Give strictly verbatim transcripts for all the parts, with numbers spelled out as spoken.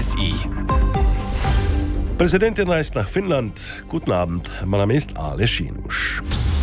S I. Präsidentin reist nach Finnland. Guten Abend, mein Name ist Ale Schinusch.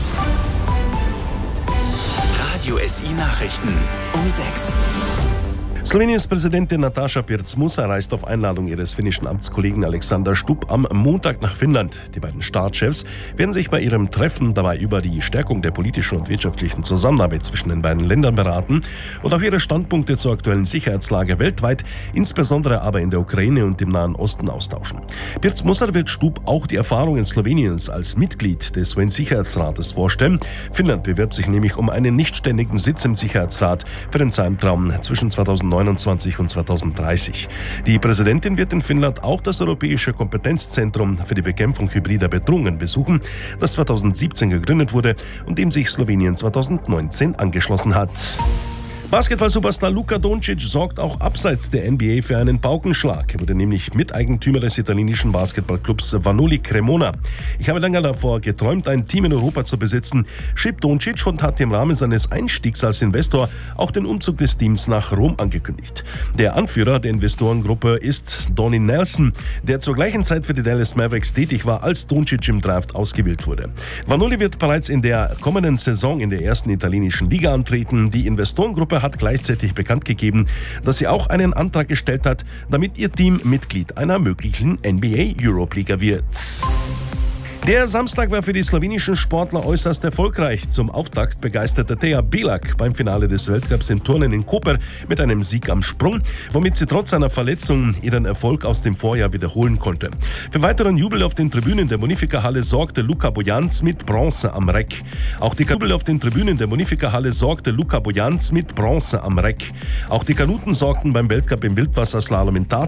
Radio S I Nachrichten um sechs. Sloweniens Präsidentin Nataša Pirc-Musar reist auf Einladung ihres finnischen Amtskollegen Alexander Stubb am Montag nach Finnland. Die beiden Staatschefs werden sich bei ihrem Treffen dabei über die Stärkung der politischen und wirtschaftlichen Zusammenarbeit zwischen den beiden Ländern beraten und auch ihre Standpunkte zur aktuellen Sicherheitslage weltweit, insbesondere aber in der Ukraine und im Nahen Osten austauschen. Pirc-Musar wird Stubb auch die Erfahrungen Sloweniens als Mitglied des U N-Sicherheitsrates vorstellen. Finnland bewirbt sich nämlich um einen nichtständigen Sitz im Sicherheitsrat für den Zeitraum zwischen zweitausendneunundzwanzig und zweitausenddreißig. Die Präsidentin wird in Finnland auch das Europäische Kompetenzzentrum für die Bekämpfung hybrider Bedrohungen besuchen, das zweitausendsiebzehn gegründet wurde und dem sich Slowenien zweitausendneunzehn angeschlossen hat. Basketball-Superstar Luka Doncic sorgt auch abseits der N B A für einen Paukenschlag. Er wurde nämlich Miteigentümer des italienischen Basketballclubs Vanoli Cremona. Ich habe lange davor geträumt, ein Team in Europa zu besitzen, schrieb Doncic und hat im Rahmen seines Einstiegs als Investor auch den Umzug des Teams nach Rom angekündigt. Der Anführer der Investorengruppe ist Donnie Nelson, der zur gleichen Zeit für die Dallas Mavericks tätig war, als Doncic im Draft ausgewählt wurde. Vanoli wird bereits in der kommenden Saison in der ersten italienischen Liga antreten. Die Investorengruppe hat gleichzeitig bekannt gegeben, dass sie auch einen Antrag gestellt hat, damit ihr Team Mitglied einer möglichen N B A Europe-Liga wird. Der Samstag war für die slowenischen Sportler äußerst erfolgreich. Zum Auftakt begeisterte Teja Belak beim Finale des Weltcups im Turnen in Koper mit einem Sieg am Sprung, womit sie trotz einer Verletzung ihren Erfolg aus dem Vorjahr wiederholen konnte. Für weiteren Jubel auf den Tribünen der Bonifica-Halle sorgte Luka Bojans mit Bronze am Reck. Auch die Jubel auf den Tribünen der Bonifica-Halle sorgte Luka Bojans mit Bronze am Reck. Auch die Kanuten sorgten beim Weltcup im Wildwasserslalom in Tatrau